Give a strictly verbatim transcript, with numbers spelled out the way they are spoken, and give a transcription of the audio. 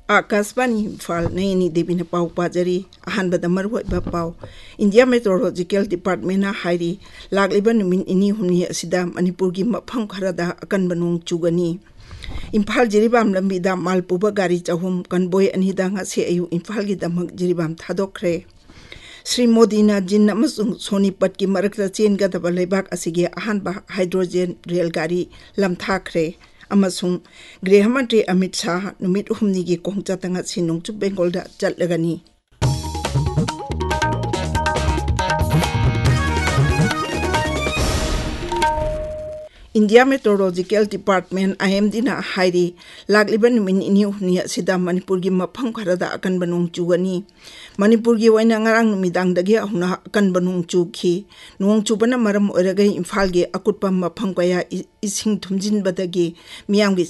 आकाशवाणी इम्फाल नयनी देवी ने पाव पाजरी अहनबद मरुब पाव India meteorological department हाइरी लागलिबा नुमिन इनी हुमनी असिदा मणिपुर की मफम खरदा अकन बनोंग चुगनी इम्फाल जिरीबाम लंबीदा मालपुबा गाड़ी चहुम कन्बोय अनिदा ngase ayu इम्फाल की दमक जिरीबाम थादोखरे श्री मोदी ना जिन अमसुंग सोनीपत की मरकता चेन गदबा लेबाक असिगे अहनबा हाइड्रोजन रेलगाड़ी लमथाखरे अमसुंग गृहमंत्री अमित शाह नुमित हुमनी की कोंगचतंग असि नोंगचुप बेंगोल दा चलगनी India meteorological department I am D ना हाइरी लागलिबा नुमिन इनी हुमनी असिदा मणिपुर की मफम खरदा अकन बनोंग चुगनी मणिपुर की वैना ngarang नुमिदांग दगे अहुना अकन बनोंग चुखी नोंग चुबना मरम ओरगै इम्फाल के अकुटपा मफम कया इसिंग थुमजिन बदगी मियाम की